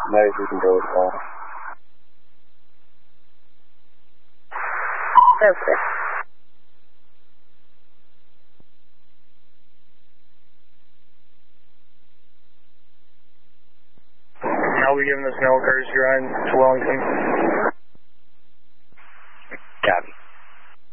Maybe we can go with that. Okay. I'll be giving this mail courtesy ride to Wellington.